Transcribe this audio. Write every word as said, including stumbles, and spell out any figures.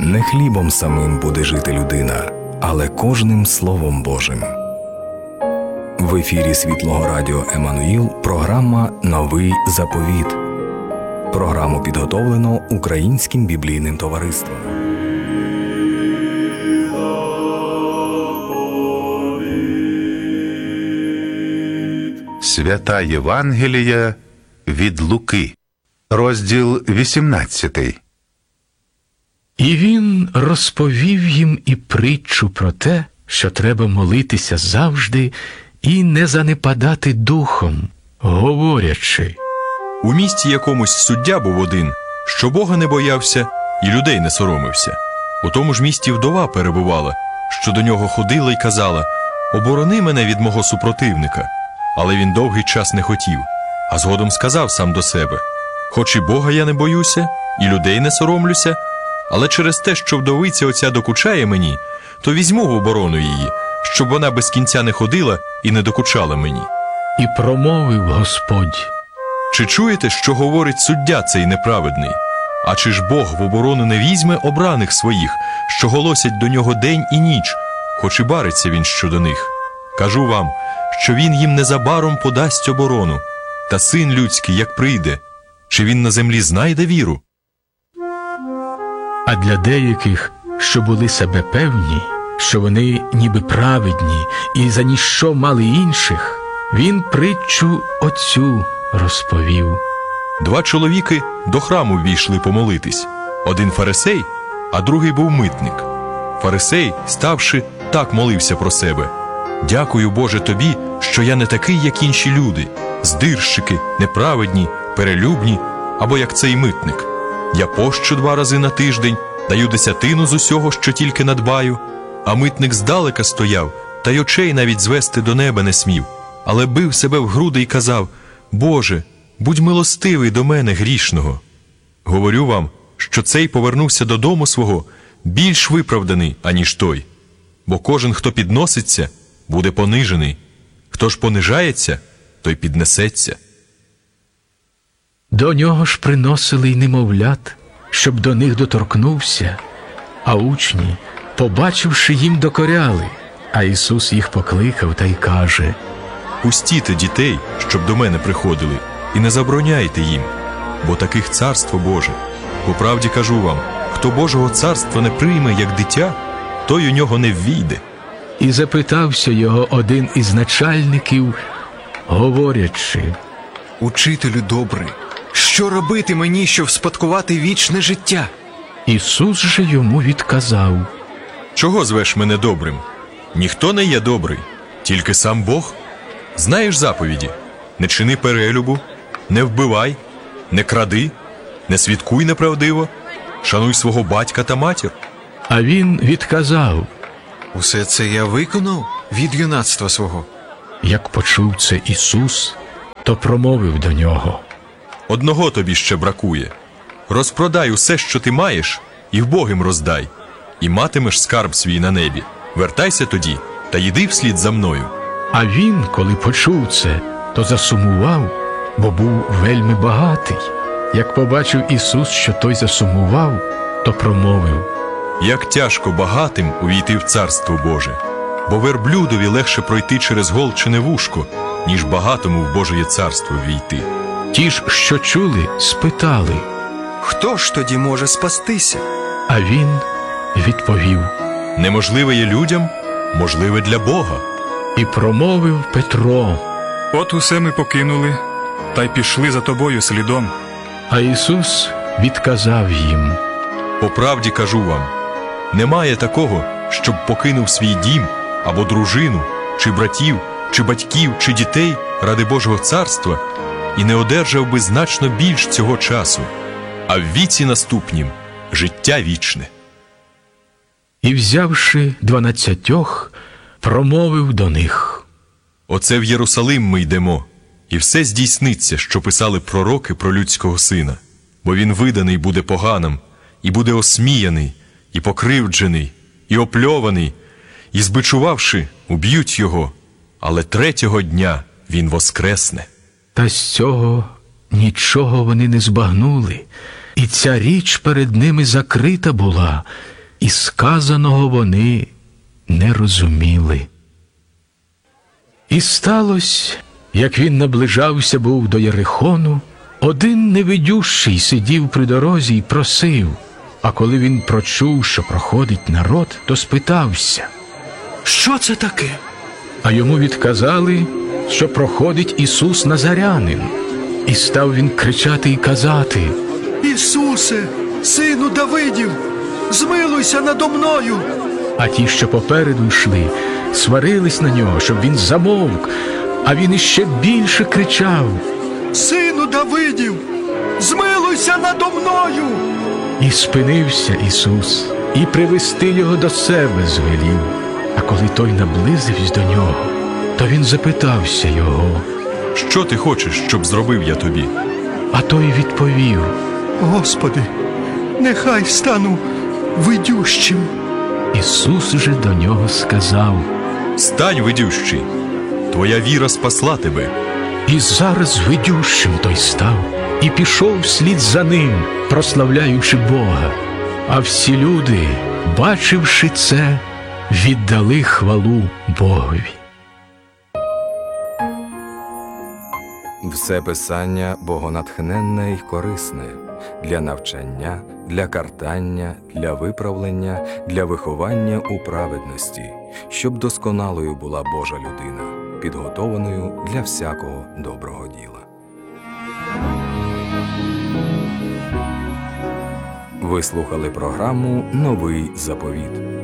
Не хлібом самим буде жити людина, але кожним Словом Божим. В ефірі Світлого Радіо Еммануїл програма «Новий заповіт». Програму підготовлено Українським біблійним товариством. Свята Євангелія від Луки, розділ вісімнадцятий. І він розповів їм і притчу про те, що треба молитися завжди і не занепадати духом, говорячи: у місті якомусь суддя був один, що Бога не боявся і людей не соромився. У тому ж місті вдова перебувала, що до нього ходила й казала: «Оборони мене від мого супротивника». Але він довгий час не хотів, а згодом сказав сам до себе: «Хоч і Бога я не боюся, і людей не соромлюся, але через те, що вдовиця оця докучає мені, то візьму в оборону її, щоб вона без кінця не ходила і не докучала мені». І промовив Господь: «Чи чуєте, що говорить суддя цей неправедний? А чи ж Бог в оборону не візьме обраних своїх, що голосять до нього день і ніч, хоч і бариться він щодо них? Кажу вам, що він їм незабаром подасть оборону. Та Син людський, як прийде, чи він на землі знайде віру?» А для деяких, що були себе певні, що вони ніби праведні і за ніщо мали інших, він притчу оцю розповів. Два чоловіки до храму ввійшли помолитись. Один фарисей, а другий був митник. Фарисей, ставши, так молився про себе: «Дякую, Боже, тобі, що я не такий, як інші люди, здирщики, неправедні, перелюбні, або як цей митник. Я пощу два рази на тиждень, даю десятину з усього, що тільки надбаю». А митник здалека стояв, та й очей навіть звести до неба не смів, але бив себе в груди й казав: «Боже, будь милостивий до мене грішного». Говорю вам, що цей повернувся додому свого більш виправданий, аніж той. Бо кожен, хто підноситься, буде понижений, хто ж понижається, той піднесеться. До нього ж приносили й немовлят, щоб до них доторкнувся, а учні, побачивши, їм докоряли. А Ісус їх покликав та й каже: «Пустіте дітей, щоб до мене приходили, і не забороняйте їм, бо таких царство Боже. По правді кажу вам, хто Божого царства не прийме, як дитя, той у нього не ввійде». І запитався його один із начальників, говорячи: «Учителю добрий, що робити мені, щоб спадкувати вічне життя?» Ісус же йому відказав: «Чого звеш мене добрим? Ніхто не є добрий, тільки сам Бог. Знаєш заповіді: не чини перелюбу, не вбивай, не кради, не свідкуй неправдиво, шануй свого батька та матір». А він відказав: «Усе це я виконав від юнацтва свого». Як почув це Ісус, то промовив до нього: «Одного тобі ще бракує. Розпродай усе, що ти маєш, і вбогим роздай, і матимеш скарб свій на небі. Вертайся тоді та йди вслід за мною». А він, коли почув це, то засумував, бо був вельми багатий. Як побачив Ісус, що той засумував, то промовив: «Як тяжко багатим увійти в Царство Боже, бо верблюдові легше пройти через голчине вушко, ніж багатому в Божеє царство ввійти». Ті ж, що чули, спитали: «Хто ж тоді може спастися?» А він відповів: «Неможливе є людям, можливе для Бога». І промовив Петро: «От усе ми покинули, та й пішли за тобою слідом». А Ісус відказав їм: «По правді кажу вам, немає такого, щоб покинув свій дім, або дружину, чи братів, чи батьків, чи дітей ради Божого царства, і не одержав би значно більш цього часу, а в віці наступнім життя вічне». І, взявши дванадцятьох, промовив до них: «Оце в Єрусалим ми йдемо, і все здійсниться, що писали пророки про людського сина. Бо він виданий буде поганам, і буде осміяний, і покривджений, і опльований, і, збичувавши, уб'ють його, але третього дня він воскресне». Та з цього нічого вони не збагнули, і ця річ перед ними закрита була, і сказаного вони не розуміли. І сталося, як він наближався був до Єрихону, один невидющий сидів при дорозі і просив, а коли він прочув, що проходить народ, то спитався, Що це таке? а йому відказали, що проходить Ісус Назарянин. І став він кричати і казати, Ісусе, сину Давидів, змилуйся надо мною. а ті, що попереду йшли, сварились на нього, щоб він замовк, а він іще більше кричав. Сину Давидів, змилуйся надо мною. І спинився Ісус, і привести його до себе звелів. А коли той наблизився до нього, то він запитався його. Що ти хочеш, щоб зробив я тобі? А той відповів, Господи, нехай стану видющим. Ісус же до нього сказав. Стань, видющий, твоя віра спасла тебе. І зараз видющим той став, і пішов вслід за ним, прославляючи Бога. А всі люди, бачивши це, віддали хвалу Богові. Все писання богонатхненне й корисне для навчання, для картання, для виправлення, для виховання у праведності, щоб досконалою була Божа людина, підготованою для всякого доброго діла. Ви слухали програму «Новий заповіт».